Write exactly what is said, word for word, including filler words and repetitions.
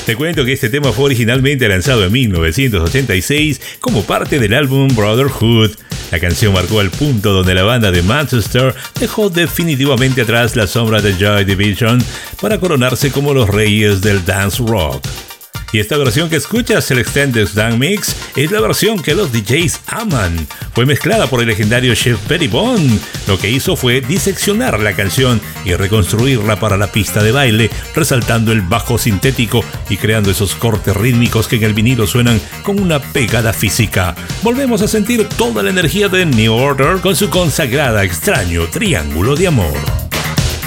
Te cuento que este tema fue originalmente lanzado en mil novecientos ochenta y seis como parte del álbum Brotherhood. La canción marcó el punto donde la banda de Manchester dejó definitivamente atrás la sombra de Joy Division para coronarse como los reyes del dance rock. Y esta versión que escuchas, el Extended Dance Mix, es la versión que los D Js aman. Fue mezclada por el legendario Chef Pettibone. Lo que hizo fue diseccionar la canción y reconstruirla para la pista de baile, resaltando el bajo sintético y creando esos cortes rítmicos que en el vinilo suenan con una pegada física. Volvemos a sentir toda la energía de New Order con su consagrada Extraño Triángulo de Amor.